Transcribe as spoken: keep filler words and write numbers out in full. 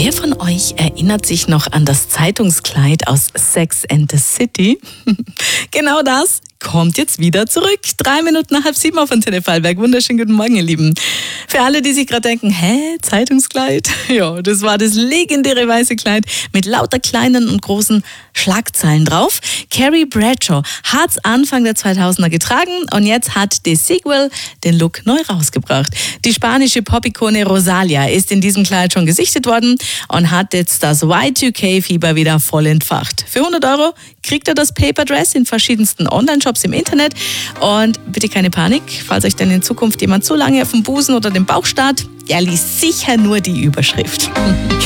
Wer von euch erinnert sich noch an das Zeitungskleid aus Sex and the City? Genau das kommt jetzt wieder zurück. Drei Minuten nach halb sieben auf Antenne Vorarlberg. Wunderschönen guten Morgen, ihr Lieben. Für alle, die sich gerade denken, hä, Zeitungskleid? Ja, das war das legendäre weiße Kleid mit lauter kleinen und großen Schlagzeilen drauf. Carrie Bradshaw hat es Anfang der zweitausender getragen und jetzt hat Desigual den Look neu rausgebracht. Die spanische Pop-Ikone Rosalia ist in diesem Kleid schon gesichtet worden und hat jetzt das Y zwei K-Fieber wieder voll entfacht. Für hundert Euro kriegt ihr das Paper Dress in verschiedensten Online-Shops im Internet. Und bitte keine Panik, falls euch denn in Zukunft jemand so lange auf den Busen oder den Bauch starrt, der liest sicher nur die Überschrift.